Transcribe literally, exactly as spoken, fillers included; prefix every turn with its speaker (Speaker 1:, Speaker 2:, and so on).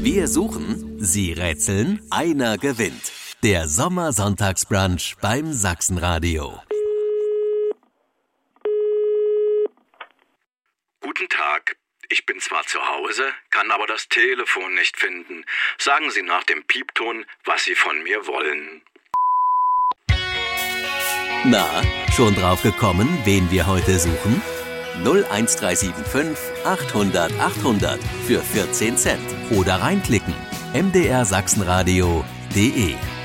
Speaker 1: Wir suchen, Sie rätseln, einer gewinnt. Der Sommersonntagsbrunch beim Sachsenradio.
Speaker 2: Guten Tag. Ich bin zwar zu Hause, kann aber das Telefon nicht finden. Sagen Sie nach dem Piepton, was Sie von mir wollen.
Speaker 1: Na, schon drauf gekommen, wen wir heute suchen? null eins drei sieben fünf achthundert achthundert für vierzehn Cent oder reinklicken m d r sachsenradio punkt d e.